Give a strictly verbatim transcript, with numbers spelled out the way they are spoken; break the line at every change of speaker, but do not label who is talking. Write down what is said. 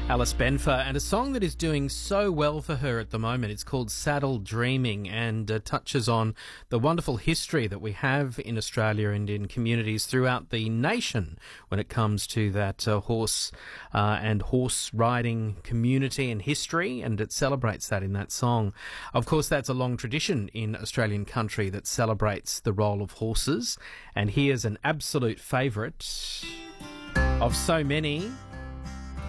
Alice Benfer, and a song that is doing so well for her at the moment. It's called Saddle Dreaming, and uh, touches on the wonderful history that we have in Australia and in communities throughout the nation when it comes to that uh, horse uh, and horse riding community and history, and it celebrates that in that song. Of course, that's a long tradition in Australian country that celebrates the role of horses, and here's an absolute favourite of so many.